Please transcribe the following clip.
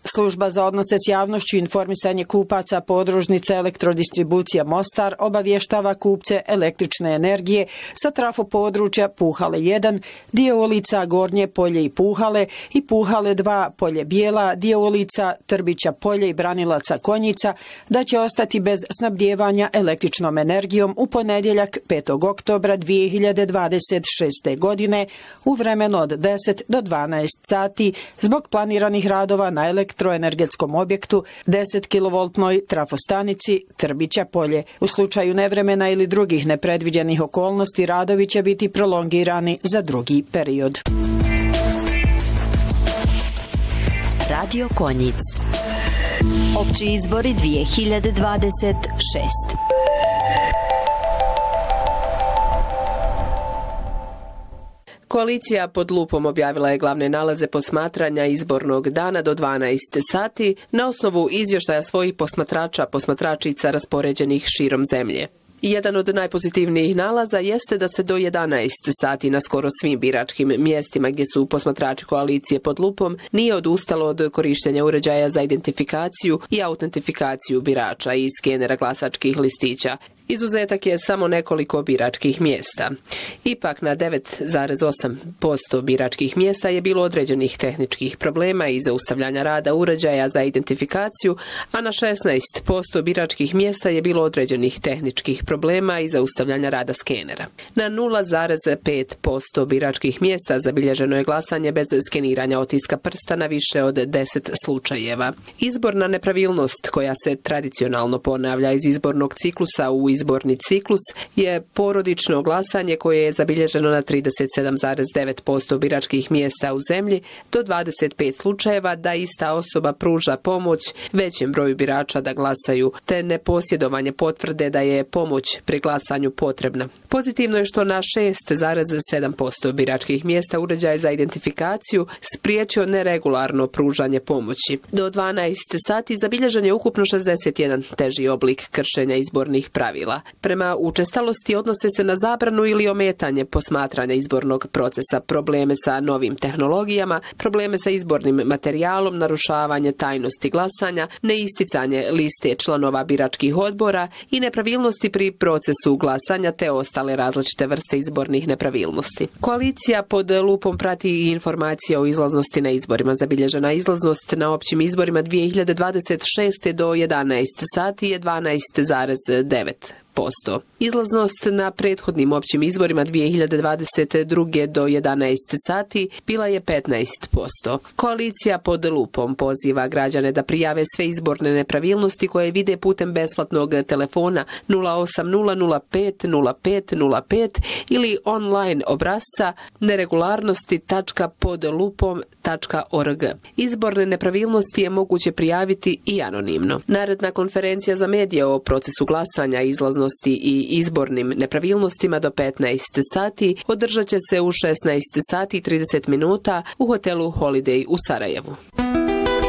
Služba za odnose s javnošću i informisanje kupaca podružnica Elektrodistribucija Mostar obavještava kupce električne energije sa trafo područja Puhale 1, dio ulica Gornje Polje i Puhale 2, Polje Bijela, dio ulica Trbića Polje i Branilaca Konjica da će ostati bez snabdijevanja električnom energijom u ponedjeljak 5. oktobra 2026. godine u vremenu od 10 do 12 sati zbog planiranih radova na elektroenergetskom objektu 10 kV trafostanici Trbića Polje. U slučaju nevremena ili drugih nepredviđenih okolnosti radovi će biti prolongirani za drugi period. Radio Konjic. Opći izbori 2026. Koalicija pod lupom objavila je glavne nalaze posmatranja izbornog dana do 12 sati na osnovu izvještaja svojih posmatračica raspoređenih širom zemlje. Jedan od najpozitivnijih nalaza jeste da se do 11 sati na skoro svim biračkim mjestima gdje su posmatrači koalicije pod lupom nije odustalo od korištenja uređaja za identifikaciju i autentifikaciju birača i skenera glasačkih listića. Izuzetak je samo nekoliko biračkih mjesta. Ipak na 9,8% biračkih mjesta je bilo određenih tehničkih problema i zaustavljanja rada uređaja za identifikaciju, a na 16% biračkih mjesta je bilo određenih tehničkih problema i zaustavljanja rada skenera. Na 0,5% biračkih mjesta zabilježeno je glasanje bez skeniranja otiska prsta na više od 10 slučajeva. Izborna nepravilnost koja se tradicionalno ponavlja iz izbornog ciklusa u izborni ciklus je porodično glasanje koje je zabilježeno na 37,9% biračkih mjesta u zemlji do 25 slučajeva da ista osoba pruža pomoć većem broju birača da glasaju, te neposjedovanje potvrde da je pomoć pri glasanju potrebna. Pozitivno je što na 6,7% biračkih mjesta uređaj za identifikaciju spriječio neregularno pružanje pomoći. Do 12 sati zabilježen je ukupno 61 teži oblik kršenja izbornih pravila. Prema učestalosti odnose se na zabranu ili ometanje posmatranja izbornog procesa, probleme sa novim tehnologijama, probleme sa izbornim materijalom, narušavanje tajnosti glasanja, neisticanje liste članova biračkih odbora i nepravilnosti pri procesu glasanja te ostale različite vrste izbornih nepravilnosti. Koalicija pod lupom prati i informacije o izlaznosti na izborima. Zabilježena izlaznost na općim izborima 2026. do 11 sati je 12,9%. Izlaznost na prethodnim općim izborima 2022. do 11 sati bila je 15%. Koalicija pod lupom poziva građane da prijave sve izborne nepravilnosti koje vide putem besplatnog telefona 0800505005 ili online obrazca neregularnosti.podlupom.org. Izborne nepravilnosti je moguće prijaviti i anonimno. Naredna konferencija za medije o procesu glasanja, izlaznosti i izbornim nepravilnostima do 15 sati održat će se u 16 sati i 30 minuta u hotelu Holiday u Sarajevu.